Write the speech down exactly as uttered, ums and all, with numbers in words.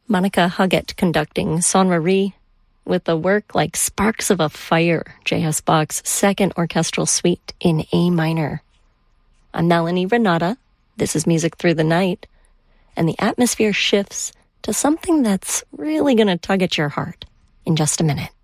Monica Huggett conducting Son Marie with a work like Sparks of a Fire, J S. Bach's second orchestral suite in A minor. I'm Melanie Renata. This is Music Through the Night, and the atmosphere shifts to something that's really going to tug at your heart in just a minute.